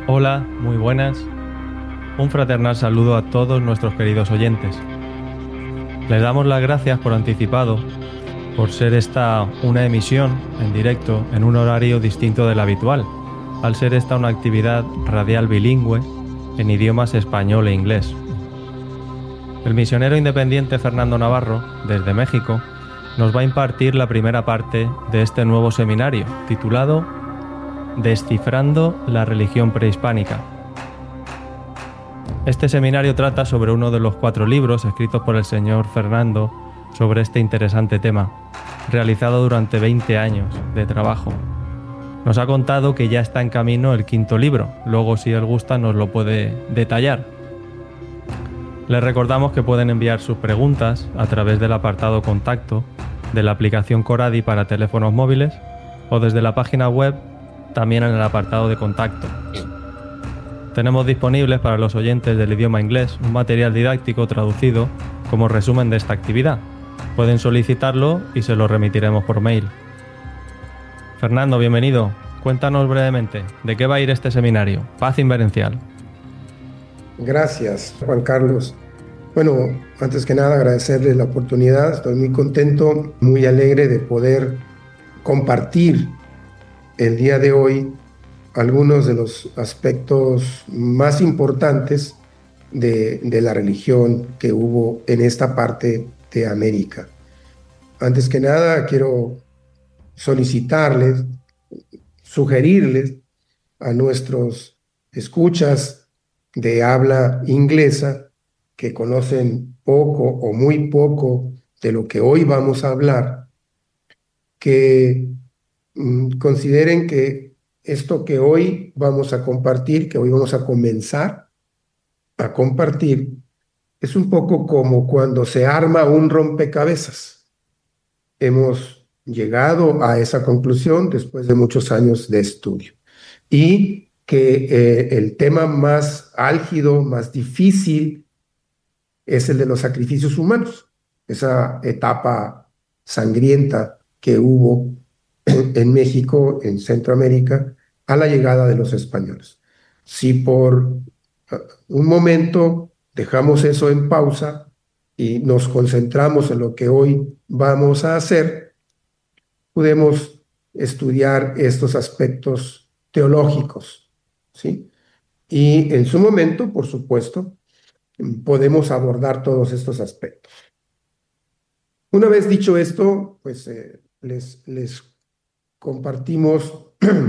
Hola, muy buenas. Un fraternal saludo a todos nuestros queridos oyentes. Les damos las gracias por anticipado, por ser esta una emisión en directo en un horario distinto del habitual, al ser esta una actividad radial bilingüe en idiomas español e inglés. El misionero independiente Fernando Navarro, desde México, nos va a impartir la primera parte de este nuevo seminario, titulado Descifrando la religión prehispánica. Este seminario trata sobre uno de los 4 libros escritos por el señor Fernando sobre este interesante tema, realizado durante 20 años de trabajo. Nos ha contado que ya está en camino el 5.º libro, luego si él gusta nos lo puede detallar. Les recordamos que pueden enviar sus preguntas a través del apartado contacto de la aplicación Coradi para teléfonos móviles o desde la página web también en el apartado de contacto. Tenemos disponibles para los oyentes del idioma inglés un material didáctico traducido como resumen de esta actividad. Pueden solicitarlo y se lo remitiremos por mail. Fernando, bienvenido. Cuéntanos brevemente, ¿de qué va a ir este seminario? Paz inverencial. Gracias, Juan Carlos. Bueno, antes que nada agradecerles la oportunidad. Estoy muy contento, muy alegre de poder compartir el día de hoy algunos de los aspectos más importantes de la religión que hubo en esta parte de América. Antes que nada, quiero solicitarles, sugerirles a nuestros escuchas de habla inglesa que conocen poco o muy poco de lo que hoy vamos a hablar, que consideren que esto que hoy vamos a compartir, que hoy vamos a comenzar a compartir, es un poco como cuando se arma un rompecabezas. Hemos llegado a esa conclusión después de muchos años de estudio. Y que el tema más álgido, más difícil, es el de los sacrificios humanos, esa etapa sangrienta que hubo en México, en Centroamérica, a la llegada de los españoles. Si por un momento dejamos eso en pausa y nos concentramos en lo que hoy vamos a hacer, podemos estudiar estos aspectos teológicos, ¿sí? Y en su momento, por supuesto, podemos abordar todos estos aspectos. Una vez dicho esto, pues les compartimos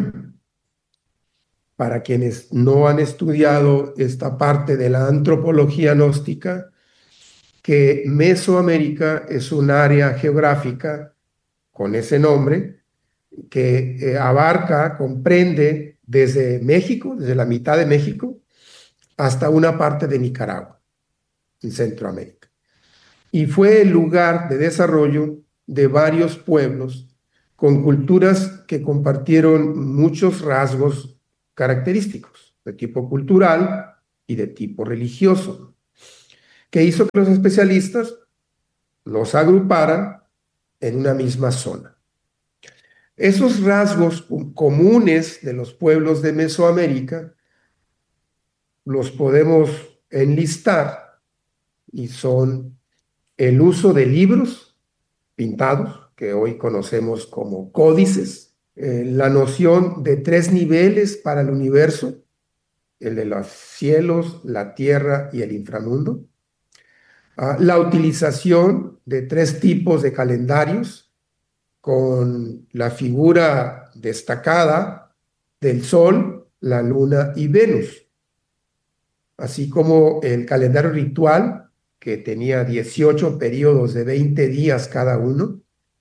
para quienes no han estudiado esta parte de la antropología gnóstica, que Mesoamérica es un área geográfica con ese nombre que abarca, comprende desde México, desde la mitad de México, hasta una parte de Nicaragua, en Centroamérica. Y fue el lugar de desarrollo de varios pueblos con culturas que compartieron muchos rasgos característicos de tipo cultural y de tipo religioso, que hizo que los especialistas los agruparan en una misma zona. Esos rasgos comunes de los pueblos de Mesoamérica los podemos enlistar y son el uso de libros pintados, que hoy conocemos como códices, la noción de 3 niveles para el universo, el de los cielos, la tierra y el inframundo, la utilización de 3 tipos de calendarios, con la figura destacada del Sol, la Luna y Venus, así como el calendario ritual, que tenía 18 periodos de 20 días cada uno,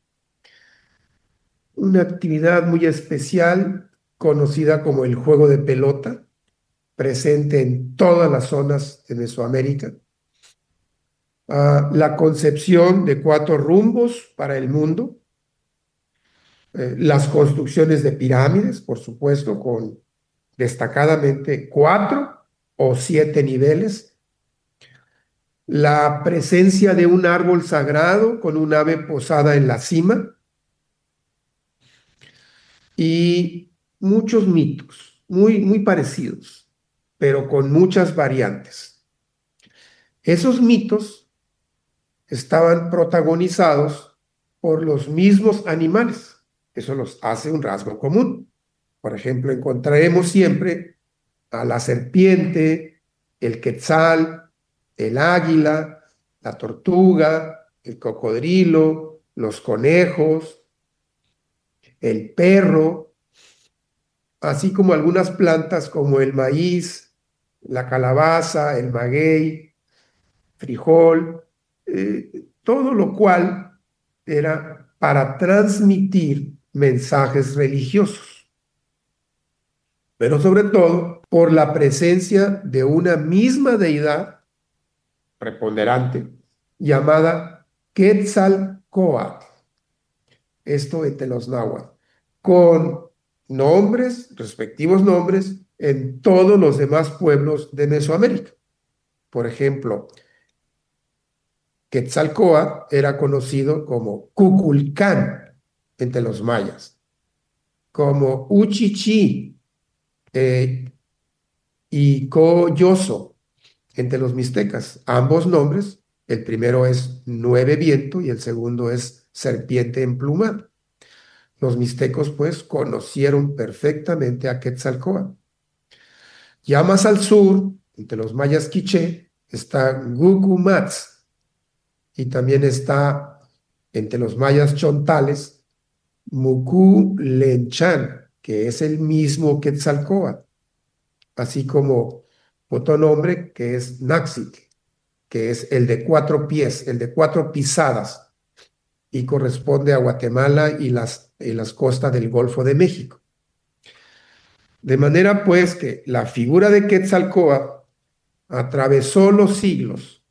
una actividad muy especial conocida como el juego de pelota, presente en todas las zonas de Mesoamérica, la concepción de 4 rumbos para el mundo, las construcciones de pirámides, por supuesto, con destacadamente 4 o 7 niveles, la presencia de un árbol sagrado con un ave posada en la cima y muchos mitos muy parecidos pero con muchas variantes. Esos mitos estaban protagonizados por los mismos animales. Eso los hace un rasgo común. Por ejemplo, encontraremos siempre a la serpiente, el quetzal, el águila, la tortuga, el cocodrilo, los conejos, el perro, así como algunas plantas como el maíz, la calabaza, el maguey, frijol, todo lo cual era para transmitir mensajes religiosos, pero sobre todo por la presencia de una misma deidad preponderante llamada Quetzalcóatl, esto entre los náhuatl, con nombres, respectivos nombres, en todos los demás pueblos de Mesoamérica. Por ejemplo, Quetzalcóatl era conocido como Cuculcán entre los mayas, como Uchichi y Coyoso entre los mixtecas. Ambos nombres, el primero es Nueve Viento y el segundo es Serpiente Emplumada. Los mixtecos, pues, conocieron perfectamente a Quetzalcóatl. Ya más al sur, entre los mayas quiché, está Gucumatz, y también está entre los mayas chontales Muculenchan, que es el mismo Quetzalcóatl, así como otro nombre que es Naxic, que es el de 4 pies, el de 4 pisadas, y corresponde a Guatemala y las costas del Golfo de México. De manera pues que la figura de Quetzalcóatl atravesó los siglos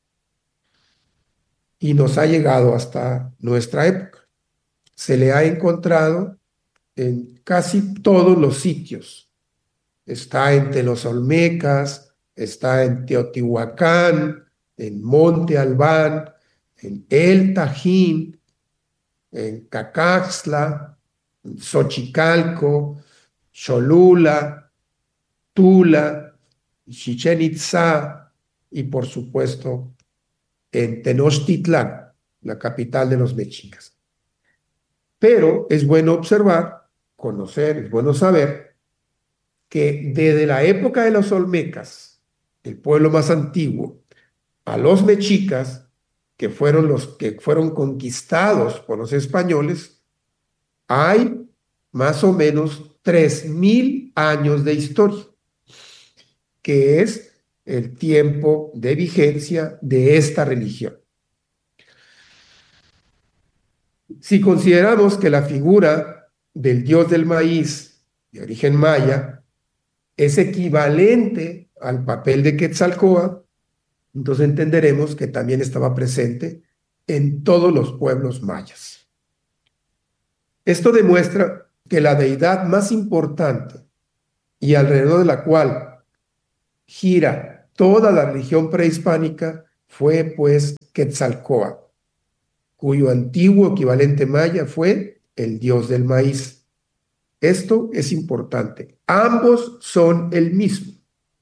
y nos ha llegado hasta nuestra época. Se le ha encontrado en casi todos los sitios. Está entre los Olmecas, está en Teotihuacán, en Monte Albán, en El Tajín, en Cacaxtla, en Xochicalco, Cholula, Tula, Chichén Itzá y por supuesto en Tenochtitlán, la capital de los mexicas. Pero es bueno observar, conocer, es bueno saber que desde la época de los Olmecas, el pueblo más antiguo, a los mexicas, que fueron los que fueron conquistados por los españoles, hay más o menos 3000 años de historia, que es el tiempo de vigencia de esta religión. Si consideramos que la figura del dios del maíz de origen maya es equivalente al papel de Quetzalcóatl, entonces entenderemos que también estaba presente en todos los pueblos mayas. Esto demuestra que la deidad más importante y alrededor de la cual gira toda la religión prehispánica fue pues Quetzalcóatl, cuyo antiguo equivalente maya fue el dios del maíz. Esto es importante. Ambos son el mismo.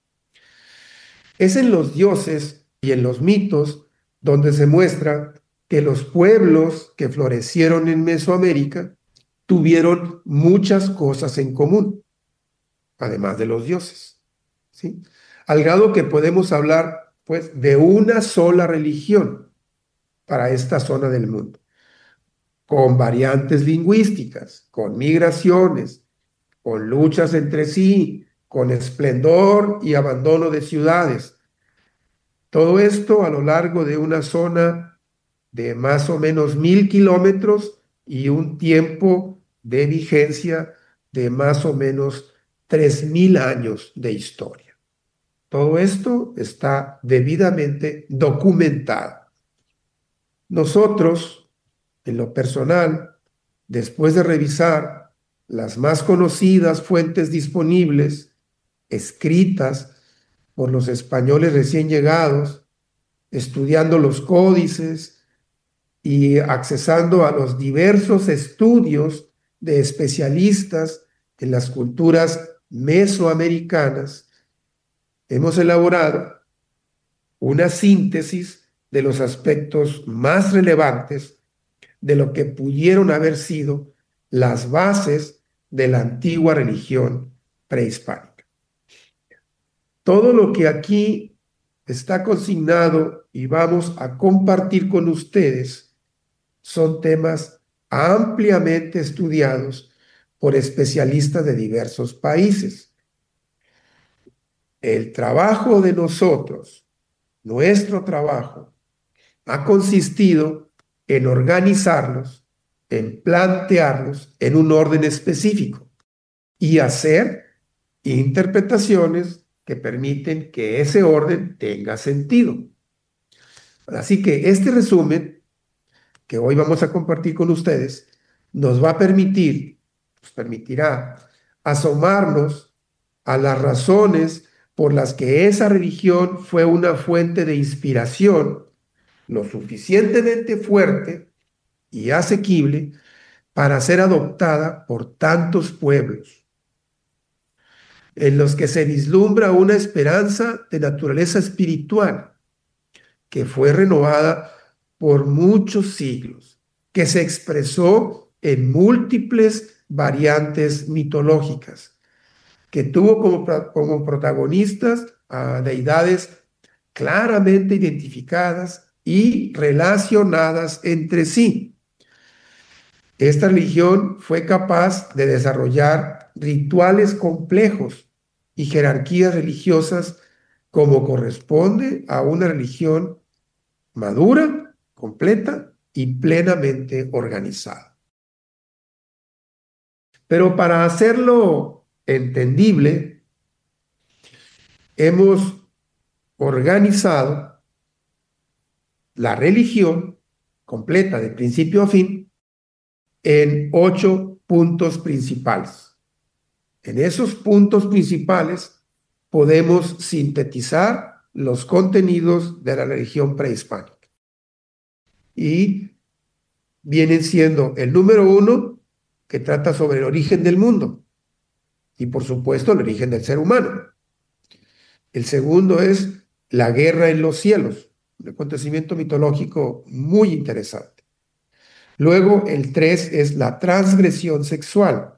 Es en los dioses y en los mitos donde se muestra que los pueblos que florecieron en Mesoamérica tuvieron muchas cosas en común, además de los dioses, ¿sí? Al grado que podemos hablar, pues, de una sola religión para esta zona del mundo, con variantes lingüísticas, con migraciones, con luchas entre sí, con esplendor y abandono de ciudades. Todo esto a lo largo de una zona de más o menos 1000 kilómetros y un tiempo de vigencia de más o menos 3000 años de historia. Todo esto está debidamente documentado. Nosotros, en lo personal, después de revisar las más conocidas fuentes disponibles, escritas por los españoles recién llegados, estudiando los códices y accesando a los diversos estudios de especialistas en las culturas mesoamericanas, hemos elaborado una síntesis de los aspectos más relevantes de lo que pudieron haber sido las bases de la antigua religión prehispánica. Todo lo que aquí está consignado y vamos a compartir con ustedes son temas ampliamente estudiados por especialistas de diversos países. El trabajo de nosotros, nuestro trabajo, ha consistido en organizarlos, en plantearlos en un orden específico y hacer interpretaciones que permiten que ese orden tenga sentido. Así que este resumen que hoy vamos a compartir con ustedes nos va a permitirá asomarnos a las razones por las que esa religión fue una fuente de inspiración lo suficientemente fuerte y asequible para ser adoptada por tantos pueblos, en los que se vislumbra una esperanza de naturaleza espiritual que fue renovada por muchos siglos, que se expresó en múltiples variantes mitológicas, que tuvo como protagonistas a deidades claramente identificadas y relacionadas entre sí. Esta religión fue capaz de desarrollar rituales complejos y jerarquías religiosas como corresponde a una religión madura, completa y plenamente organizada. Pero para hacerlo entendible, hemos organizado la religión completa de principio a fin en 8 puntos principales. En esos puntos principales podemos sintetizar los contenidos de la religión prehispánica. Y vienen siendo el número 1, que trata sobre el origen del mundo y por supuesto el origen del ser humano. El segundo es la guerra en los cielos, un acontecimiento mitológico muy interesante. Luego el 3 es la transgresión sexual.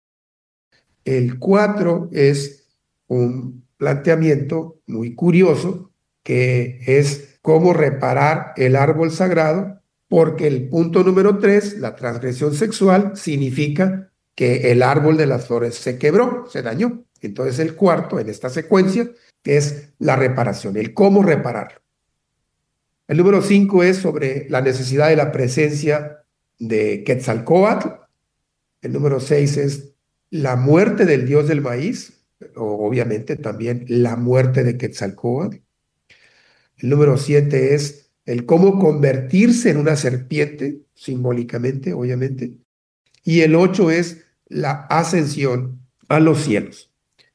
El 4 es un planteamiento muy curioso que es cómo reparar el árbol sagrado, porque el punto número 3, la transgresión sexual, significa que el árbol de las flores se quebró, se dañó. Entonces el cuarto en esta secuencia es la reparación, el cómo repararlo. El número 5 es sobre la necesidad de la presencia de Quetzalcóatl. El número 6 es la muerte del dios del maíz, o obviamente también la muerte de Quetzalcóatl. El número 7 es el cómo convertirse en una serpiente, simbólicamente, obviamente. Y el 8 es la ascensión a los cielos.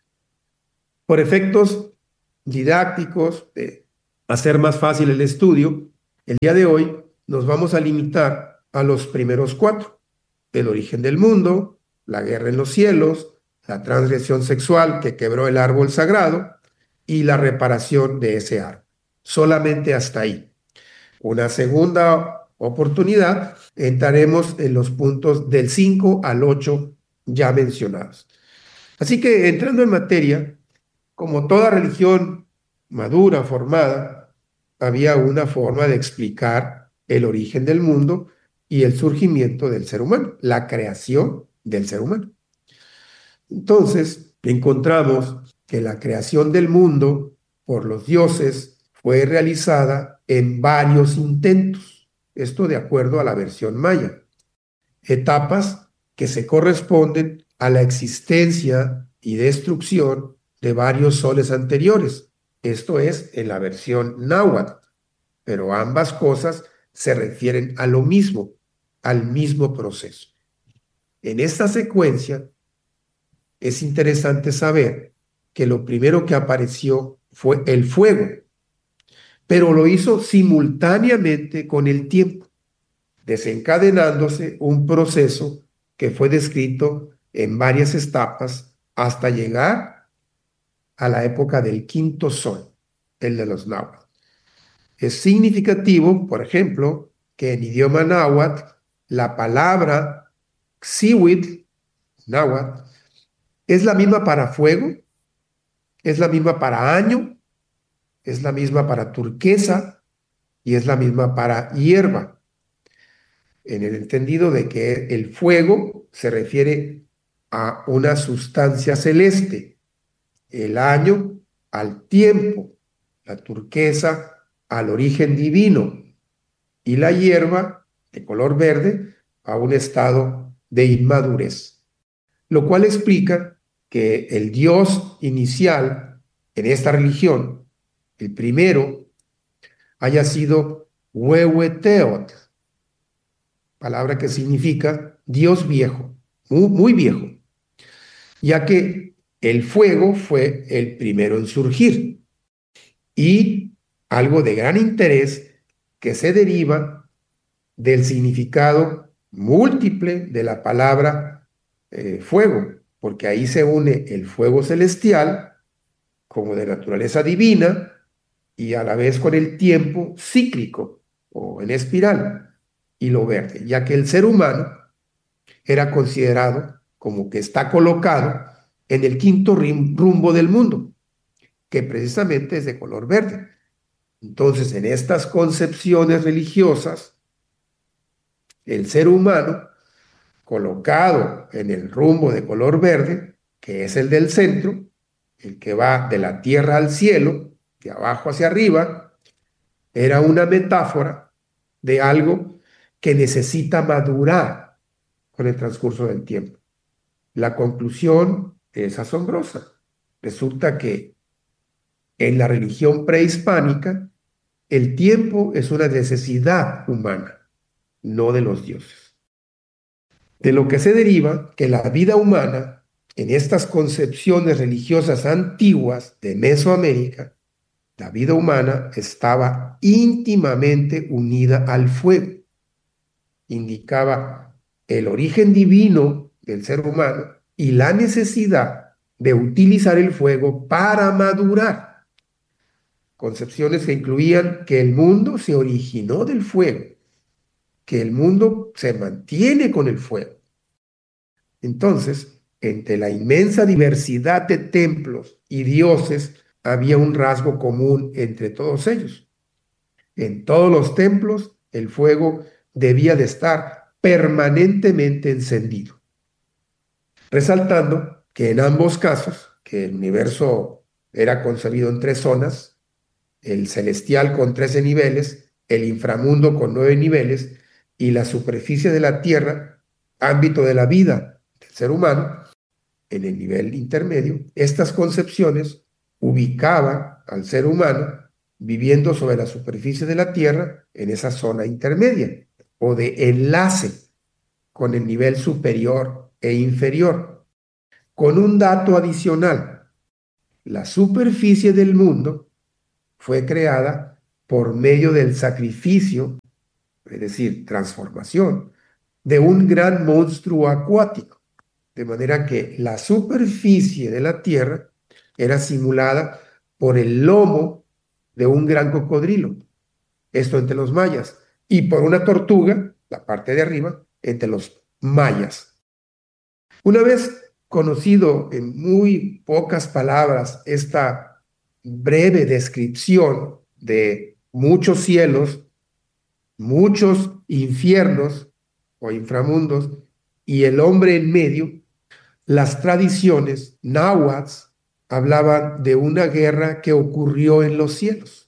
Por efectos didácticos, de hacer más fácil el estudio, el día de hoy nos vamos a limitar a los primeros 4. El origen del mundo, la guerra en los cielos, la transgresión sexual que quebró el árbol sagrado y la reparación de ese árbol. Solamente hasta ahí. Una segunda oportunidad, entraremos en los puntos del 5 al 8 ya mencionados. Así que entrando en materia, como toda religión madura, formada, había una forma de explicar el origen del mundo y el surgimiento del ser humano, la creación del ser humano. Entonces, encontramos que la creación del mundo por los dioses fue realizada en varios intentos, esto de acuerdo a la versión maya, etapas que se corresponden a la existencia y destrucción de varios soles anteriores, esto es en la versión náhuatl, pero ambas cosas se refieren a lo mismo, al mismo proceso. En esta secuencia es interesante saber que lo primero que apareció fue el fuego, pero lo hizo simultáneamente con el tiempo, desencadenándose un proceso que fue descrito en varias etapas hasta llegar a la época del quinto sol, el de los náhuatl. Es significativo, por ejemplo, que en idioma náhuatl la palabra xihuitl, náhuatl, es la misma para fuego, es la misma para año, es la misma para turquesa y es la misma para hierba, en el entendido de que el fuego se refiere a una sustancia celeste, el año al tiempo, la turquesa al origen divino y la hierba de color verde a un estado de inmadurez, lo cual explica que el dios inicial en esta religión, el primero, haya sido Huehueteotl, palabra que significa Dios viejo, muy, muy viejo, ya que el fuego fue el primero en surgir. Y algo de gran interés que se deriva del significado múltiple de la palabra fuego, porque ahí se une el fuego celestial como de naturaleza divina y a la vez con el tiempo cíclico o en espiral y lo verde, ya que el ser humano era considerado como que está colocado en el quinto rumbo del mundo, que precisamente es de color verde. Entonces, en estas concepciones religiosas, el ser humano, colocado en el rumbo de color verde, que es el del centro, el que va de la tierra al cielo, de abajo hacia arriba, era una metáfora de algo que necesita madurar con el transcurso del tiempo. La conclusión es asombrosa. Resulta que en la religión prehispánica, el tiempo es una necesidad humana, no de los dioses. De lo que se deriva que la vida humana, en estas concepciones religiosas antiguas de Mesoamérica, la vida humana estaba íntimamente unida al fuego. Indicaba el origen divino del ser humano y la necesidad de utilizar el fuego para madurar. Concepciones que incluían que el mundo se originó del fuego, que el mundo se mantiene con el fuego. Entonces, entre la inmensa diversidad de templos y dioses, había un rasgo común entre todos ellos. En todos los templos, el fuego debía de estar permanentemente encendido, resaltando que en ambos casos, que el universo era concebido en 3 zonas, el celestial con 13 niveles, el inframundo con 9 niveles y la superficie de la tierra, ámbito de la vida del ser humano, en el nivel intermedio, estas concepciones ubicaban al ser humano viviendo sobre la superficie de la tierra en esa zona intermedia o de enlace con el nivel superior e inferior. Con un dato adicional, la superficie del mundo fue creada por medio del sacrificio, es decir, transformación, de un gran monstruo acuático, de manera que la superficie de la Tierra era simulada por el lomo de un gran cocodrilo, esto entre los mayas, y por una tortuga, la parte de arriba, entre los mayas. Una vez conocido en muy pocas palabras esta breve descripción de muchos cielos, muchos infiernos o inframundos y el hombre en medio, las tradiciones náhuatl hablaban de una guerra que ocurrió en los cielos.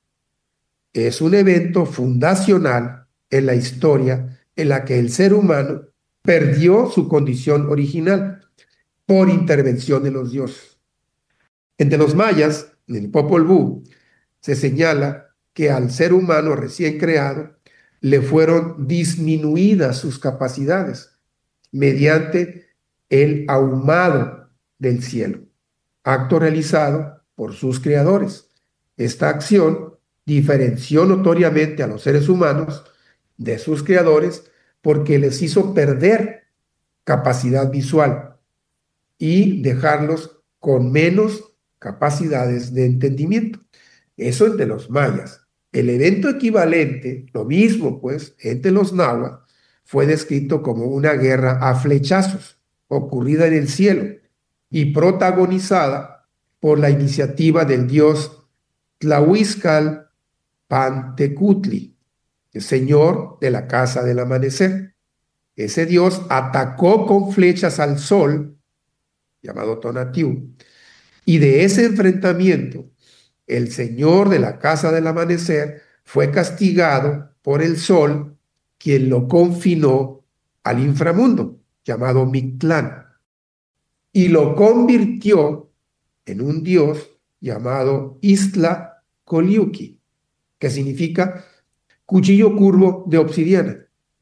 Es un evento fundacional en la historia en la que el ser humano perdió su condición original por intervención de los dioses. Entre los mayas, en el Popol Vuh, se señala que al ser humano recién creado le fueron disminuidas sus capacidades mediante el ahumado del cielo, acto realizado por sus creadores. Esta acción diferenció notoriamente a los seres humanos de sus creadores porque les hizo perder capacidad visual y dejarlos con menos capacidades de entendimiento. Eso entre los mayas. El evento equivalente, lo mismo pues, entre los náhuatl, fue descrito como una guerra a flechazos ocurrida en el cielo y protagonizada por la iniciativa del dios Tlahuizcal Pantecutli, el señor de la casa del amanecer. Ese dios atacó con flechas al sol, llamado Tonatiuh, y de ese enfrentamiento, el señor de la casa del amanecer fue castigado por el sol, quien lo confinó al inframundo, llamado Mictlán, y lo convirtió en un dios llamado Istla Coliuqui, que significa cuchillo curvo de obsidiana.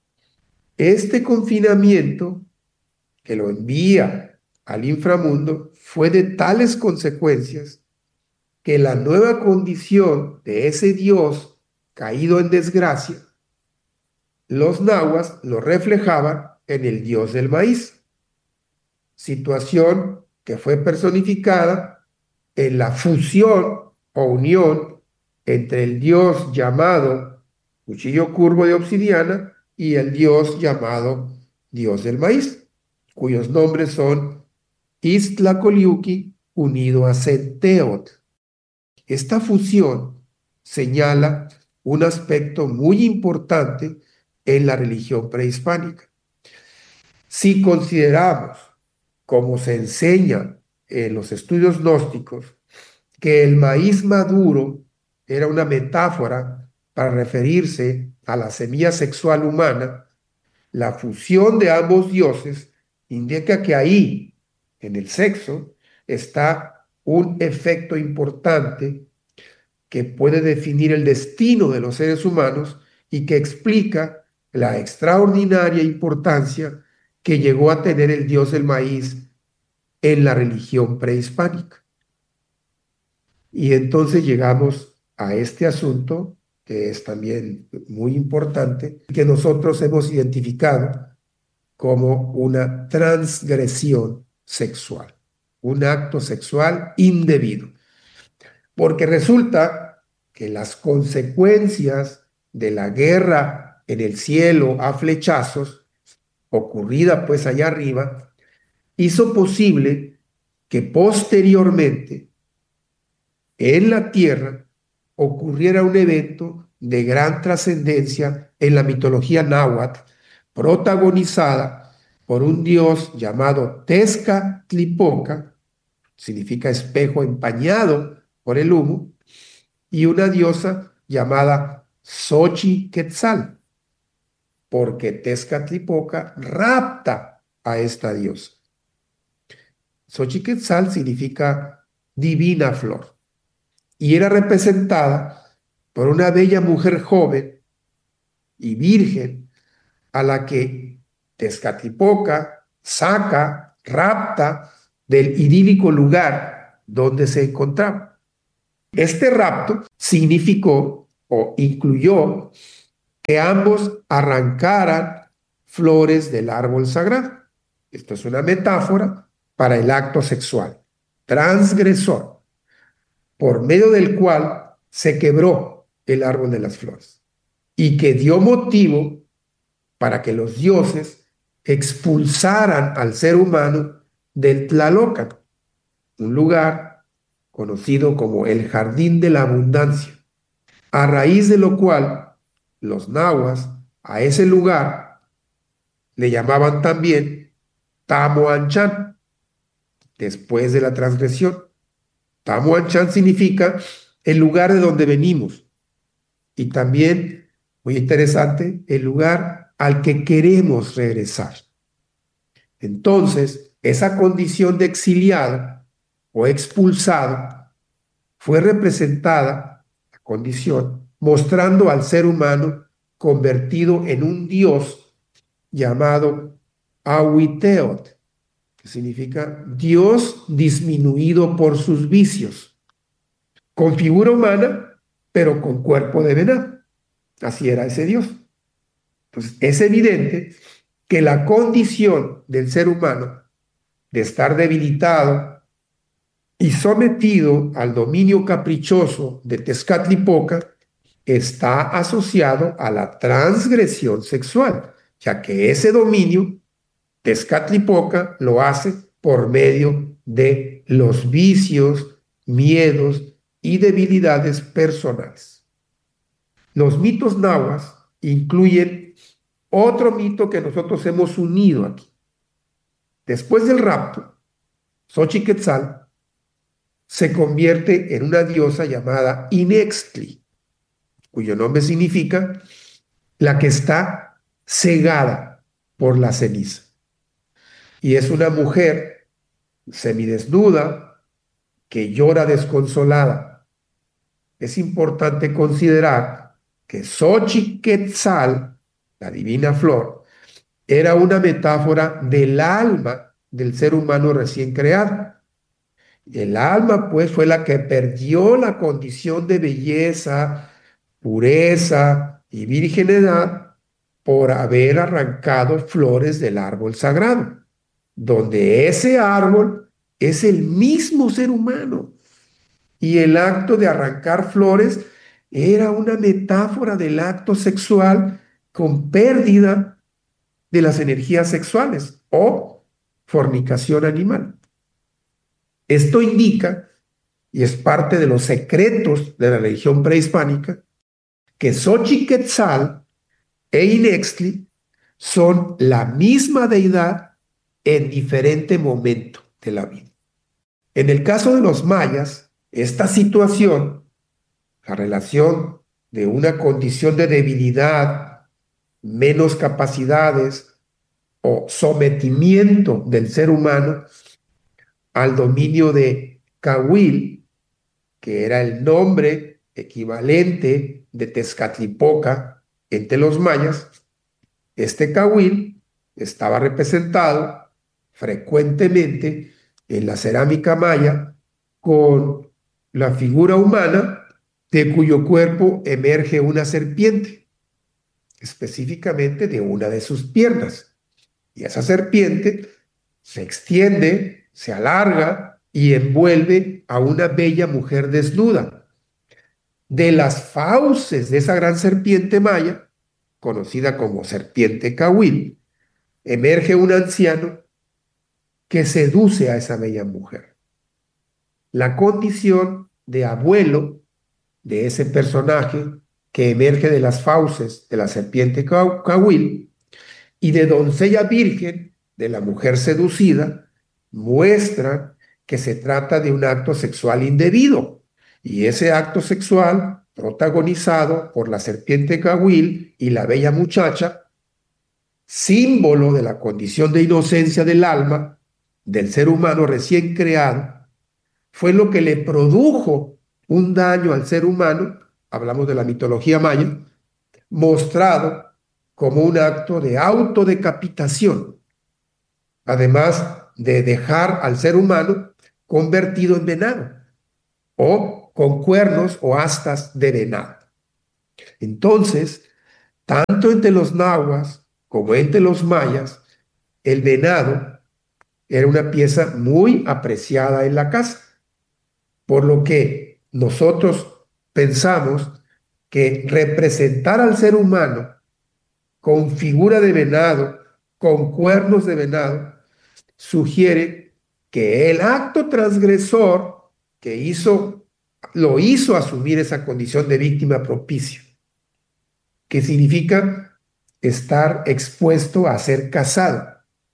Este confinamiento que lo envía al inframundo fue de tales consecuencias que la nueva condición de ese dios caído en desgracia, los nahuas lo reflejaban en el dios del maíz, situación que fue personificada en la fusión o unión entre el dios llamado cuchillo curvo de obsidiana y el dios llamado dios del maíz, cuyos nombres son Iztlacoliuqui unido a Centeot. Esta fusión señala un aspecto muy importante en la religión prehispánica. Si consideramos, como se enseña en los estudios gnósticos, que el maíz maduro era una metáfora para referirse a la semilla sexual humana, la fusión de ambos dioses indica que ahí, en el sexo, está un efecto importante que puede definir el destino de los seres humanos y que explica la extraordinaria importancia que llegó a tener el dios del maíz en la religión prehispánica. Y entonces llegamos a este asunto que es también muy importante, que nosotros hemos identificado como una transgresión sexual, un acto sexual indebido. Porque resulta que las consecuencias de la guerra en el cielo a flechazos, ocurrida pues allá arriba, hizo posible que posteriormente en la tierra ocurriera un evento de gran trascendencia en la mitología náhuatl, protagonizada por un dios llamado Tezcatlipoca, significa espejo empañado por el humo, y una diosa llamada Xochiquetzal, porque Tezcatlipoca rapta a esta diosa. Xochiquetzal significa divina flor, y era representada por una bella mujer joven y virgen a la que Tezcatlipoca saca, rapta del idílico lugar donde se encontraba. Este rapto significó o incluyó que ambos arrancaran flores del árbol sagrado. Esto es una metáfora para el acto sexual transgresor, por medio del cual se quebró el árbol de las flores y que dio motivo para que los dioses expulsaran al ser humano del Tlalocan, un lugar conocido como el Jardín de la Abundancia, a raíz de lo cual los nahuas a ese lugar le llamaban también Tamoanchan, después de la transgresión. Tamoanchan significa el lugar de donde venimos y también, muy interesante, el lugar al que queremos regresar. Entonces, esa condición de exiliado o expulsado fue representada, la condición, mostrando al ser humano convertido en un dios llamado Ahuiteot, que significa Dios disminuido por sus vicios, con figura humana, pero con cuerpo de venado. Así era ese Dios. Entonces, es evidente que la condición del ser humano de estar debilitado y sometido al dominio caprichoso de Tezcatlipoca, está asociado a la transgresión sexual, ya que ese dominio Tezcatlipoca lo hace por medio de los vicios, miedos y debilidades personales. Los mitos nahuas incluyen otro mito que nosotros hemos unido aquí. Después del rapto, Xochiquetzal se convierte en una diosa llamada Inextli, cuyo nombre significa la que está cegada por la ceniza. Y es una mujer semidesnuda que llora desconsolada. Es importante considerar que Xochiquetzal, la divina flor, era una metáfora del alma del ser humano recién creado. El alma, pues, fue la que perdió la condición de belleza, pureza y virginidad por haber arrancado flores del árbol sagrado, donde ese árbol es el mismo ser humano. Y el acto de arrancar flores era una metáfora del acto sexual con pérdida de las energías sexuales o fornicación animal. Esto indica, y es parte de los secretos de la religión prehispánica, que Xochiquetzal e Inextli son la misma deidad en diferente momento de la vida. En el caso de los mayas, esta situación, la relación de una condición de debilidad, menos capacidades o sometimiento del ser humano al dominio de Cahuil, que era el nombre equivalente de Tezcatlipoca entre los mayas, este Cahuil estaba representado frecuentemente en la cerámica maya con la figura humana de cuyo cuerpo emerge una serpiente, específicamente de una de sus piernas. Y esa serpiente se extiende, se alarga y envuelve a una bella mujer desnuda. De las fauces de esa gran serpiente maya, conocida como serpiente Cahuil, emerge un anciano que seduce a esa bella mujer. La condición de abuelo de ese personaje que emerge de las fauces de la serpiente Cahuil y de doncella virgen de la mujer seducida muestran que se trata de un acto sexual indebido, y ese acto sexual protagonizado por la serpiente Cahuil y la bella muchacha, símbolo de la condición de inocencia del alma del ser humano recién creado, fue lo que le produjo un daño al ser humano, hablamos de la mitología maya, mostrado como un acto de autodecapitación, además de dejar al ser humano convertido en venado o con cuernos o astas de venado. Entonces, tanto entre los nahuas como entre los mayas, el venado era una pieza muy apreciada en la casa, por lo que nosotros pensamos que representar al ser humano con figura de venado, con cuernos de venado, sugiere que el acto transgresor que lo hizo asumir esa condición de víctima propicia, que significa estar expuesto a ser casado,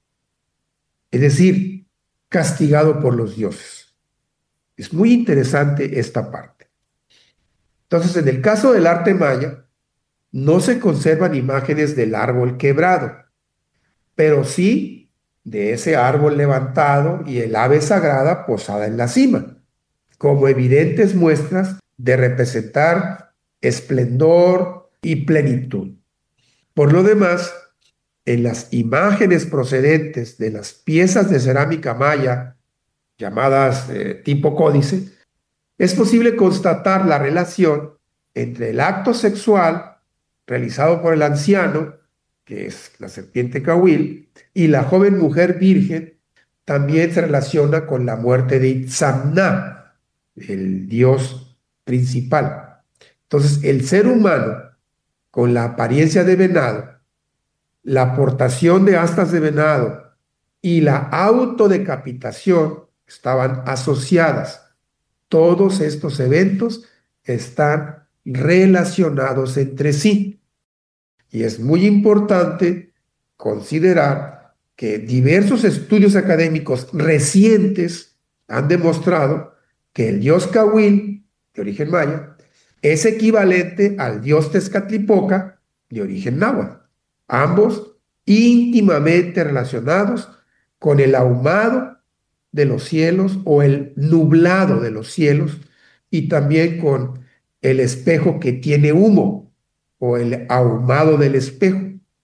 es decir, castigado por los dioses. Es muy interesante esta parte. Entonces, en el caso del arte maya, no se conservan imágenes del árbol quebrado, pero sí de ese árbol levantado y el ave sagrada posada en la cima, como evidentes muestras de representar esplendor y plenitud. Por lo demás, en las imágenes procedentes de las piezas de cerámica maya, llamadas tipo códice, es posible constatar la relación entre el acto sexual realizado por el anciano, que es la serpiente Cahuil, y la joven mujer virgen, también se relaciona con la muerte de Itzamna, el dios principal. Entonces, el ser humano, con la apariencia de venado, la aportación de astas de venado y la autodecapitación estaban asociadas. Todos estos eventos están relacionados entre sí. Y es muy importante considerar que diversos estudios académicos recientes han demostrado que el dios Cahuil, de origen maya, es equivalente al dios Tezcatlipoca, de origen náhuatl, ambos íntimamente relacionados con el ahumado de los cielos o el nublado de los cielos y también con el espejo que tiene humo o el ahumado del espejo.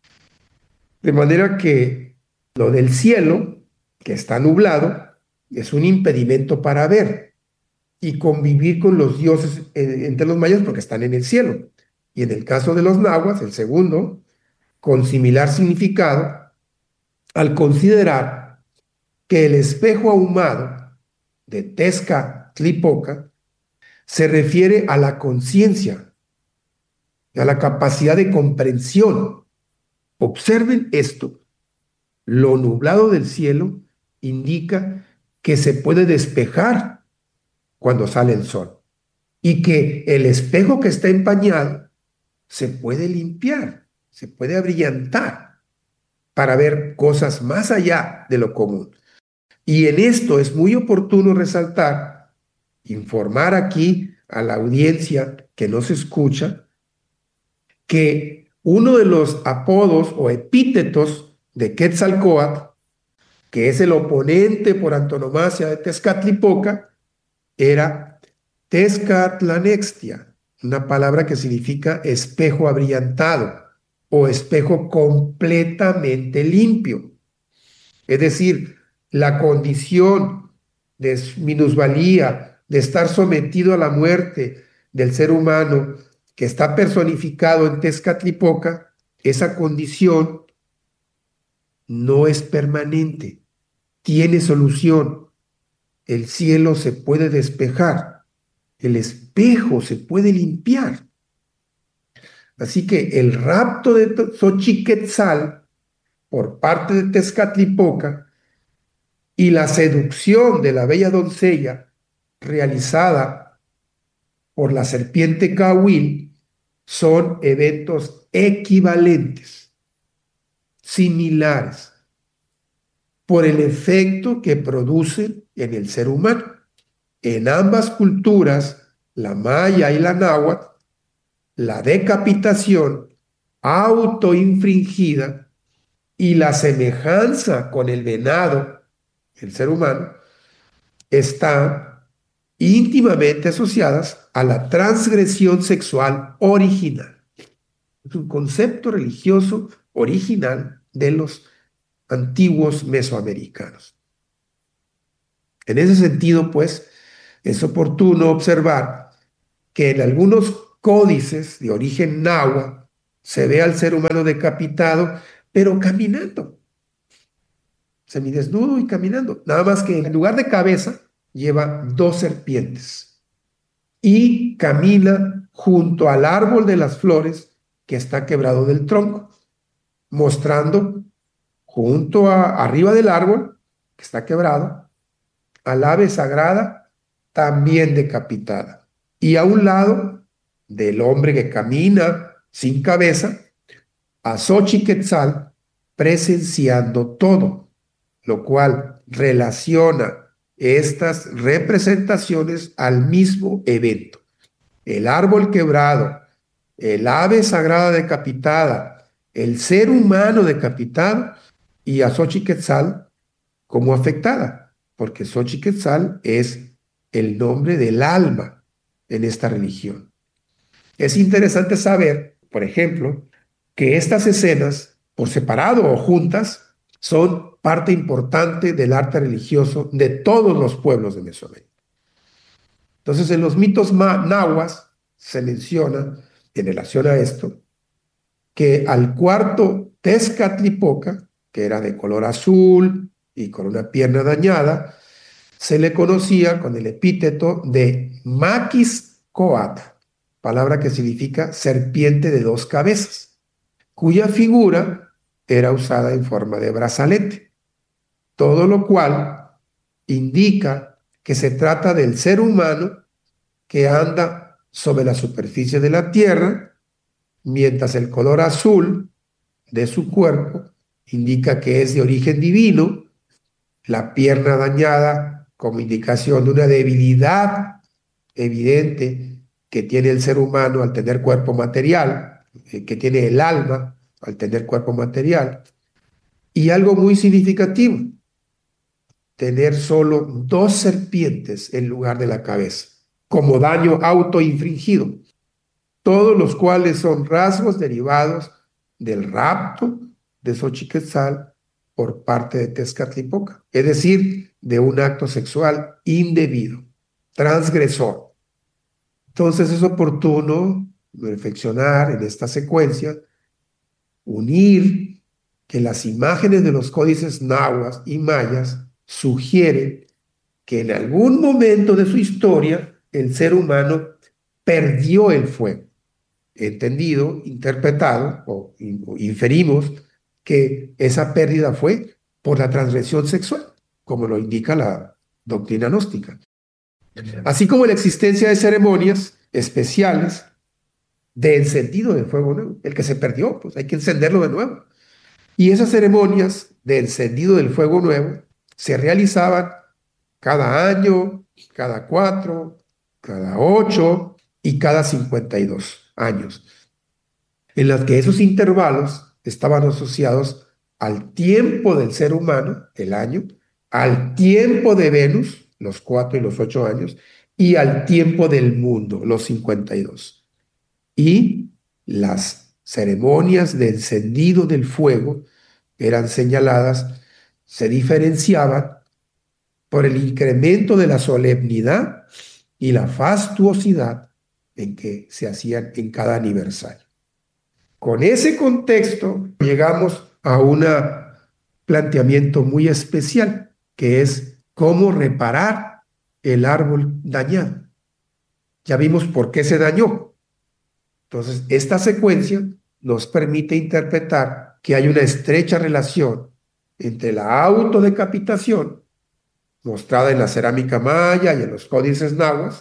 De manera que lo del cielo, que está nublado, es un impedimento para ver y convivir con los dioses entre los mayas porque están en el cielo. Y en el caso de los nahuas, el segundo, con similar significado, al considerar que el espejo ahumado de Tezcatlipoca se refiere a la conciencia, a la capacidad de comprensión. Observen esto. Lo nublado del cielo indica que se puede despejar cuando sale el sol y que el espejo que está empañado se puede limpiar, se puede abrillantar para ver cosas más allá de lo común. Y en esto es muy oportuno resaltar, informar aquí a la audiencia que nos escucha, que uno de los apodos o epítetos de Quetzalcóatl, que es el oponente por antonomasia de Tezcatlipoca, era Tezcatlanextia, una palabra que significa espejo abrillantado o espejo completamente limpio. Es decir, la condición de minusvalía, de estar sometido a la muerte del ser humano que está personificado en Tezcatlipoca, esa condición no es permanente, tiene solución. El cielo se puede despejar, el espejo se puede limpiar. Así que el rapto de Xochiquetzal por parte de Tezcatlipoca y la seducción de la bella doncella realizada por la serpiente Cahuil son eventos equivalentes, similares, por el efecto que producen en el ser humano. En ambas culturas, la maya y la náhuatl, la decapitación autoinfringida y la semejanza con el venado, el ser humano, están íntimamente asociadas a la transgresión sexual original. Es un concepto religioso original de los antiguos mesoamericanos. En ese sentido, pues, es oportuno observar que en algunos códices de origen náhuatl se ve al ser humano decapitado, pero caminando, semidesnudo y caminando. Nada más que en lugar de cabeza lleva dos serpientes y camina junto al árbol de las flores que está quebrado del tronco, mostrando junto arriba del árbol que está quebrado al ave sagrada también decapitada. Y a un lado del hombre que camina sin cabeza, a Xochiquetzal presenciando todo, lo cual relaciona estas representaciones al mismo evento. El árbol quebrado, el ave sagrada decapitada, el ser humano decapitado y a Xochiquetzal como afectada, porque Xochiquetzal es el nombre del alma en esta religión. Es interesante saber, por ejemplo, que estas escenas, por separado o juntas, son parte importante del arte religioso de todos los pueblos de Mesoamérica. Entonces, en los mitos nahuas se menciona, en relación a esto, que al cuarto Tezcatlipoca, que era de color azul, y con una pierna dañada, se le conocía con el epíteto de Maquis coat, palabra que significa serpiente de dos cabezas, cuya figura era usada en forma de brazalete, todo lo cual indica que se trata del ser humano que anda sobre la superficie de la tierra, mientras el color azul de su cuerpo indica que es de origen divino, la pierna dañada como indicación de una debilidad evidente que tiene el ser humano al tener cuerpo material, que tiene el alma al tener cuerpo material, y algo muy significativo, tener solo dos serpientes en lugar de la cabeza, como daño autoinfligido, todos los cuales son rasgos derivados del rapto de Xochiquetzal por parte de Tezcatlipoca, es decir, de un acto sexual indebido, transgresor. Entonces es oportuno reflexionar en esta secuencia, unir que las imágenes de los códices náhuatl y mayas sugieren que en algún momento de su historia el ser humano perdió el fuego. Entendido, interpretado o inferimos que esa pérdida fue por la transgresión sexual, como lo indica la doctrina gnóstica. Así como la existencia de ceremonias especiales de encendido de fuego nuevo. El que se perdió, pues hay que encenderlo de nuevo. Y esas ceremonias de encendido del fuego nuevo se realizaban cada año, cada 4, cada 8 y cada 52 años, en las que esos intervalos estaban asociados al tiempo del ser humano, el año, al tiempo de Venus, los 4 y los 8 años, y al tiempo del mundo, los 52. Y las ceremonias de encendido del fuego eran señaladas, se diferenciaban por el incremento de la solemnidad y la fastuosidad en que se hacían en cada aniversario. Con ese contexto llegamos a un planteamiento muy especial, que es cómo reparar el árbol dañado. Ya vimos por qué se dañó. Entonces, esta secuencia nos permite interpretar que hay una estrecha relación entre la autodecapitación, mostrada en la cerámica maya y en los códices náhuatl,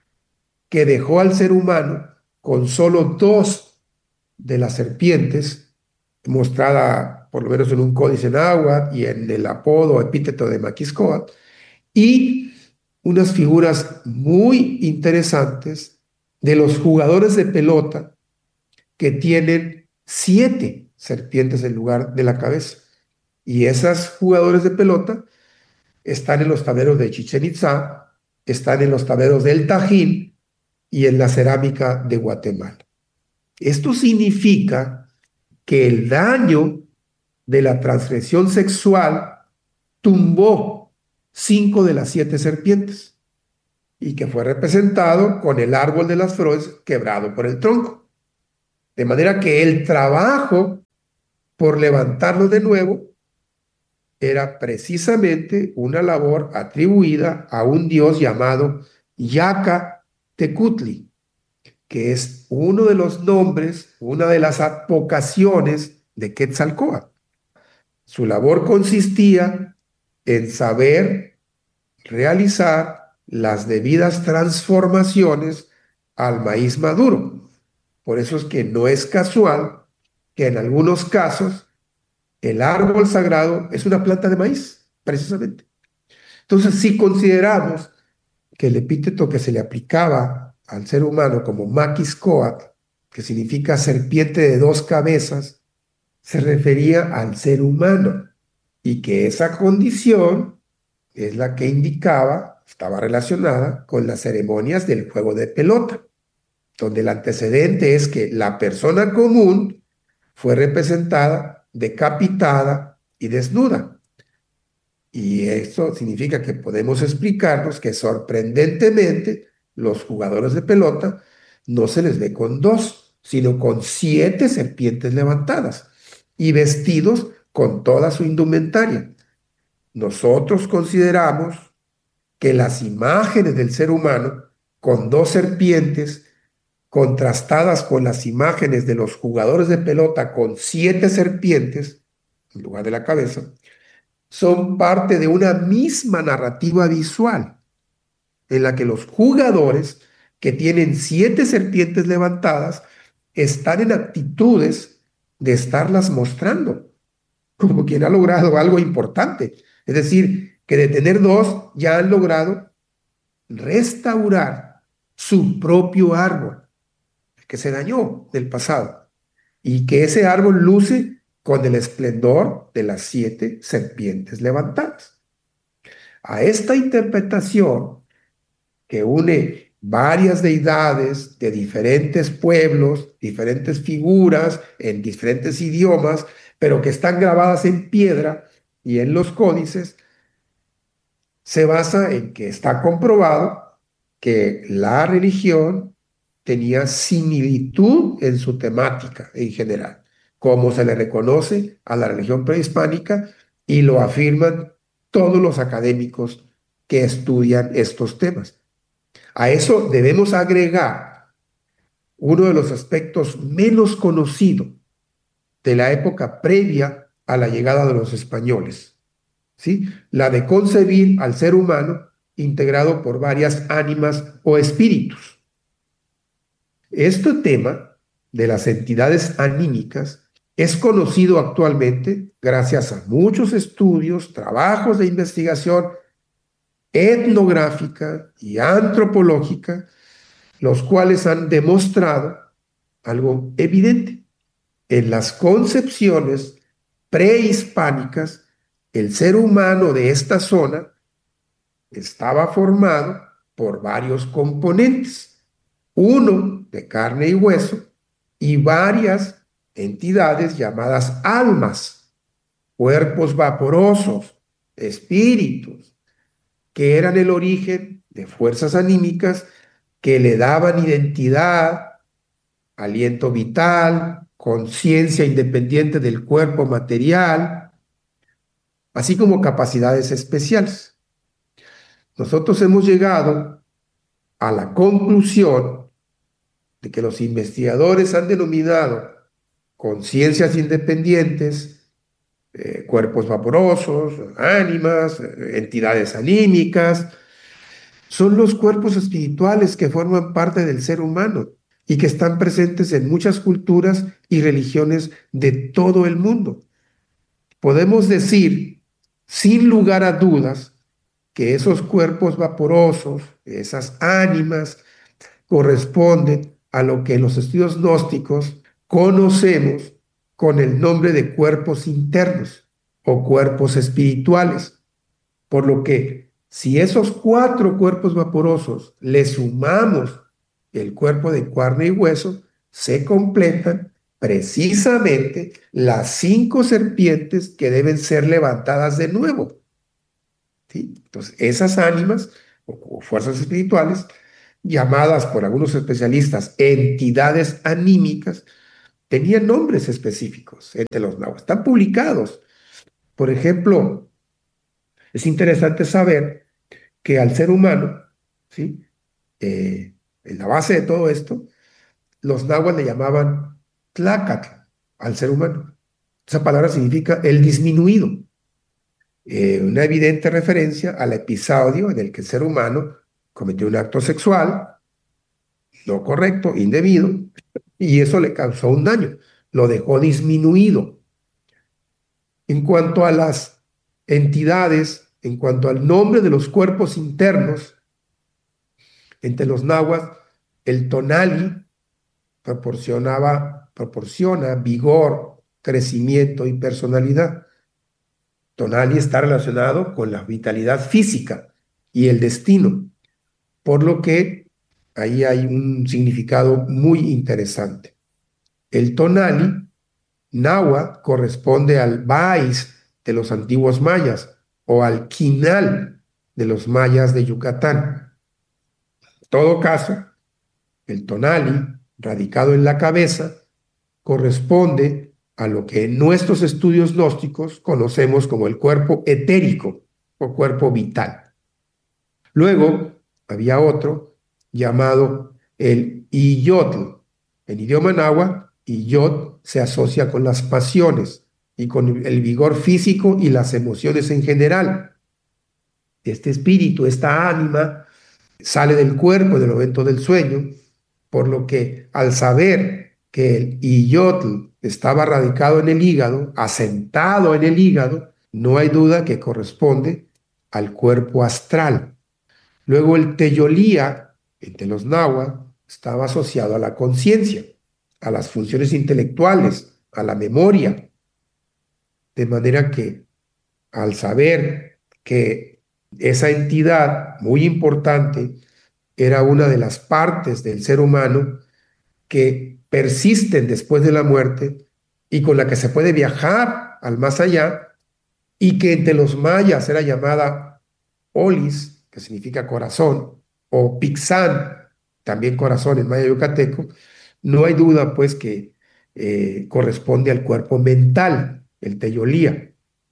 que dejó al ser humano con solo dos de las serpientes, mostrada por lo menos en un códice náhuatl y en el apodo o epíteto de Maquiscoatl, y unas figuras muy interesantes de los jugadores de pelota que tienen 7 serpientes en lugar de la cabeza. Y esos jugadores de pelota están en los tableros de Chichén Itzá, están en los tableros del Tajín y en la cerámica de Guatemala. Esto significa que el daño de la transgresión sexual tumbó 5 de las 7 serpientes y que fue representado con el árbol de las flores quebrado por el tronco. De manera que el trabajo por levantarlo de nuevo era precisamente una labor atribuida a un dios llamado Yaca Tecutli, que es uno de los nombres, una de las advocaciones de Quetzalcóatl. Su labor consistía en saber realizar las debidas transformaciones al maíz maduro. Por eso es que no es casual que en algunos casos el árbol sagrado es una planta de maíz, precisamente. Entonces, si consideramos que el epíteto que se le aplicaba al ser humano como Maquiscoatl, que significa serpiente de dos cabezas, se refería al ser humano y que esa condición es la que indicaba, estaba relacionada con las ceremonias del juego de pelota, donde el antecedente es que la persona común fue representada decapitada y desnuda. Y esto significa que podemos explicarnos que sorprendentemente los jugadores de pelota no se les ve con 2, sino con 7 serpientes levantadas y vestidos con toda su indumentaria. nosotros consideramos que las imágenes del ser humano con dos serpientes contrastadas con las imágenes de los jugadores de pelota con 7 serpientes en lugar de la cabeza, son parte de una misma narrativa visual en la que los jugadores que tienen 7 serpientes levantadas están en actitudes de estarlas mostrando, como quien ha logrado algo importante. Es decir, que de tener 2 ya han logrado restaurar su propio árbol, que se dañó del pasado, y que ese árbol luce con el esplendor de las 7 serpientes levantadas. A esta interpretación, que une varias deidades de diferentes pueblos, diferentes figuras, en diferentes idiomas, pero que están grabadas en piedra y en los códices, se basa en que está comprobado que la religión tenía similitud en su temática en general, como se le reconoce a la religión prehispánica y lo afirman todos los académicos que estudian estos temas. A eso debemos agregar uno de los aspectos menos conocidos de la época previa a la llegada de los españoles, ¿sí? La de concebir al ser humano integrado por varias ánimas o espíritus. Este tema de las entidades anímicas es conocido actualmente gracias a muchos estudios, trabajos de investigación etnográfica y antropológica, los cuales han demostrado algo evidente. En las concepciones prehispánicas, el ser humano de esta zona estaba formado por varios componentes, uno de carne y hueso y varias entidades llamadas almas, cuerpos vaporosos, espíritus, que eran el origen de fuerzas anímicas que le daban identidad, aliento vital, conciencia independiente del cuerpo material, así como capacidades especiales. Nosotros hemos llegado a la conclusión de que los investigadores han denominado conciencias independientes, cuerpos vaporosos, ánimas, entidades anímicas, son los cuerpos espirituales que forman parte del ser humano y que están presentes en muchas culturas y religiones de todo el mundo. Podemos decir, sin lugar a dudas, que esos cuerpos vaporosos, esas ánimas, corresponden a lo que en los estudios gnósticos conocemos con el nombre de cuerpos internos o cuerpos espirituales. Por lo que, si esos 4 cuerpos vaporosos le sumamos el cuerpo de carne y hueso, se completan precisamente las 5 serpientes que deben ser levantadas de nuevo. ¿Sí? Entonces, esas ánimas o fuerzas espirituales, llamadas por algunos especialistas entidades anímicas, tenían nombres específicos entre los náhuatl. Están publicados. Por ejemplo, es interesante saber que al ser humano, ¿sí? En la base de todo esto, los náhuatl le llamaban tlacatl al ser humano. Esa palabra significa el disminuido. Una evidente referencia al episodio en el que el ser humano cometió un acto sexual no correcto, indebido, y eso le causó un daño, lo dejó disminuido. En cuanto a las entidades, en cuanto al nombre de los cuerpos internos, entre los náhuatl, el tonali proporciona vigor, crecimiento y personalidad. Tonali está relacionado con la vitalidad física y el destino, por lo que ahí hay un significado muy interesante. El tonali náhuatl corresponde al Báiz de los antiguos mayas o al Quinal de los mayas de Yucatán. En todo caso, el tonali, radicado en la cabeza, corresponde a lo que en nuestros estudios gnósticos conocemos como el cuerpo etérico o cuerpo vital. Luego había otro llamado el Iyotl. En idioma náhuatl, Iyot se asocia con las pasiones y con el vigor físico y las emociones en general. Este espíritu, esta ánima, sale del cuerpo en el momento del sueño, por lo que al saber que el Iyotl estaba radicado en el hígado, asentado en el hígado, no hay duda que corresponde al cuerpo astral. Luego el Teyolía, entre los náhuatl, estaba asociado a la conciencia, a las funciones intelectuales, a la memoria. De manera que al saber que esa entidad muy importante era una de las partes del ser humano que persisten después de la muerte y con la que se puede viajar al más allá, y que entre los mayas era llamada Olis, que significa corazón, o Pixán, también corazón en maya yucateco, no hay duda pues que corresponde al cuerpo mental, el Teyolía,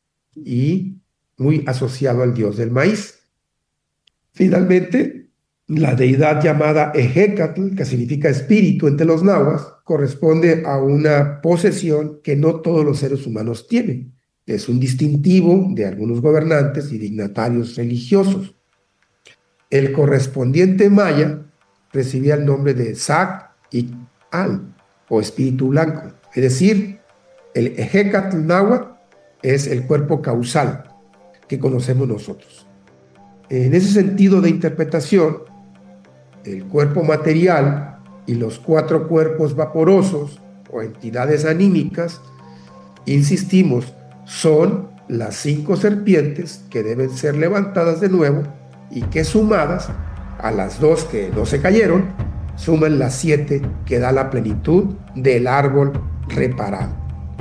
y muy asociado al dios del maíz. Finalmente, la deidad llamada Ejecatl, que significa espíritu entre los nahuas, corresponde a una posesión que no todos los seres humanos tienen. Es un distintivo de algunos gobernantes y dignatarios religiosos. El correspondiente maya recibía el nombre de Sac y Al, o espíritu blanco. Es decir, el Ejecatl náhuatl es el cuerpo causal que conocemos nosotros. En ese sentido de interpretación, el cuerpo material y los 4 cuerpos vaporosos o entidades anímicas, insistimos, son las 5 serpientes que deben ser levantadas de nuevo y que sumadas a las 2 que no se cayeron, suman las 7 que da la plenitud del árbol reparado.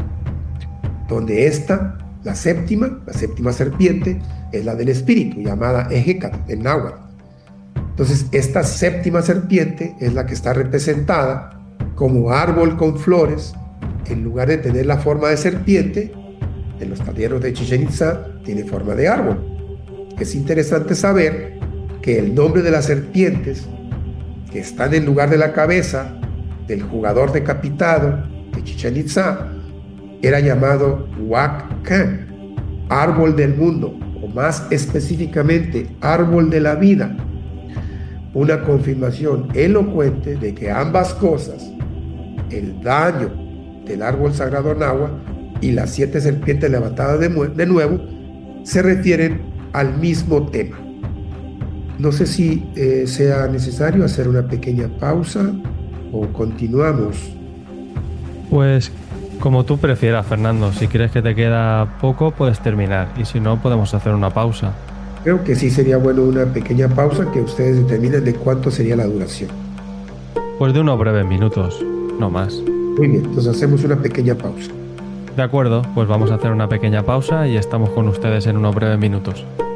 Donde esta, la séptima serpiente, es la del espíritu, llamada Ejecatl en náhuatl. Entonces, esta séptima serpiente es la que está representada como árbol con flores. En lugar de tener la forma de serpiente, en los talleres de Chichén Itzá tiene forma de árbol. Es interesante saber que el nombre de las serpientes que están en lugar de la cabeza del jugador decapitado de Chichén Itzá era llamado Huac-Can, árbol del mundo, o más específicamente, árbol de la vida. Una confirmación elocuente de que ambas cosas, el daño del árbol sagrado náhuatl y las 7 serpientes levantadas de nuevo, se refieren al mismo tema. No sé si sea necesario hacer una pequeña pausa o continuamos. Pues como tú prefieras, Fernando. Si crees que te queda poco, puedes terminar. Y si no, podemos hacer una pausa. Creo que sí sería bueno una pequeña pausa, que ustedes determinen de cuánto sería la duración. Pues de unos breves minutos, no más. Muy bien, entonces hacemos una pequeña pausa. De acuerdo, pues vamos a hacer una pequeña pausa y estamos con ustedes en unos breves minutos.